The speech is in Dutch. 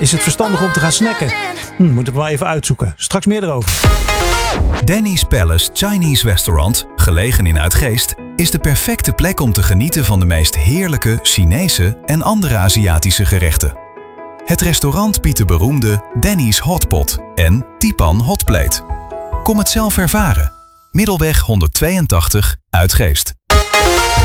Is het verstandig om te gaan snacken? Moeten we wel even uitzoeken. Straks meer erover. Danny's Palace Chinese Restaurant, gelegen in Uitgeest, is de perfecte plek om te genieten van de meest heerlijke Chinese en andere Aziatische gerechten. Het restaurant biedt de beroemde Danny's Hotpot en Tipan Hotplate. Kom het zelf ervaren. Middelweg 182 Uitgeest.